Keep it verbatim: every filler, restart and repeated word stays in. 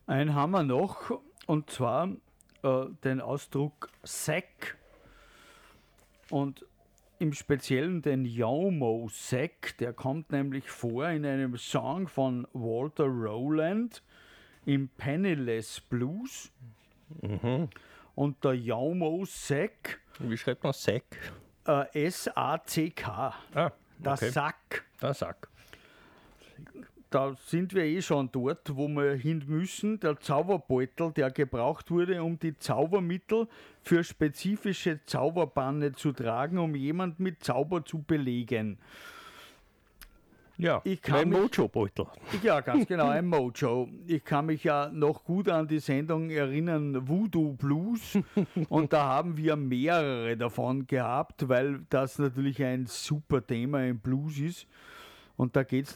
Einen haben wir noch, und zwar äh, den Ausdruck Sack und im Speziellen den Yomo Sack, der kommt nämlich vor in einem Song von Walter Rowland im Penniless Blues. Mhm. Und der Yomo Sack, Wie schreibt man Sack? äh, S A C K, Ah, der okay. Sack. Der Sack. Da sind wir eh schon dort, wo wir hin müssen. Der Zauberbeutel, der gebraucht wurde, um die Zaubermittel für spezifische Zauberbanne zu tragen, um jemand mit Zauber zu belegen. Ja, Ich kann mein mich- Mojo-Beutel. Ja, ganz genau, ein Mojo. Ich kann mich ja noch gut an die Sendung erinnern, Voodoo Blues. Und da haben wir mehrere davon gehabt, weil das natürlich ein super Thema im Blues ist. Und da geht es